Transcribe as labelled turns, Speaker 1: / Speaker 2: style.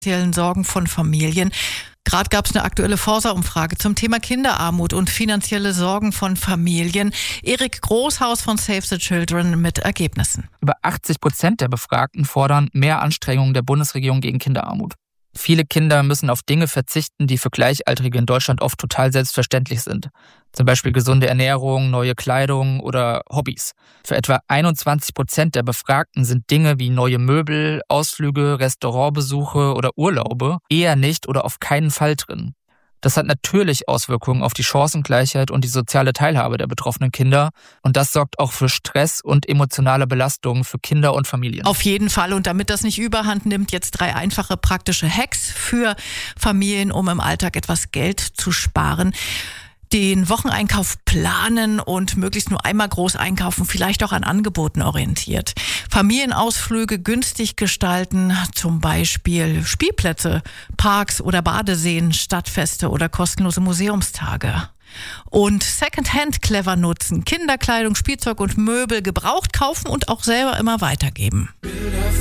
Speaker 1: finanziellen Sorgen von Familien. Gerade gab es eine aktuelle Forsa-Umfrage zum Thema Kinderarmut und finanzielle Sorgen von Familien. Erik Großhaus von Save the Children mit Ergebnissen.
Speaker 2: Über 80% der Befragten fordern mehr Anstrengungen der Bundesregierung gegen Kinderarmut. Viele Kinder müssen auf Dinge verzichten, die für Gleichaltrige in Deutschland oft total selbstverständlich sind. Zum Beispiel gesunde Ernährung, neue Kleidung oder Hobbys. Für etwa 21% der Befragten sind Dinge wie neue Möbel, Ausflüge, Restaurantbesuche oder Urlaube eher nicht oder auf keinen Fall drin. Das hat natürlich Auswirkungen auf die Chancengleichheit und die soziale Teilhabe der betroffenen Kinder. Und das sorgt auch für Stress und emotionale Belastungen für Kinder und Familien.
Speaker 1: Auf jeden Fall. Und damit das nicht überhand nimmt, jetzt 3 einfache praktische Hacks für Familien, um im Alltag etwas Geld zu sparen. Den Wocheneinkauf planen und möglichst nur einmal groß einkaufen, vielleicht auch an Angeboten orientiert. Familienausflüge günstig gestalten, zum Beispiel Spielplätze, Parks oder Badeseen, Stadtfeste oder kostenlose Museumstage. Und Secondhand clever nutzen, Kinderkleidung, Spielzeug und Möbel gebraucht kaufen und auch selber immer weitergeben.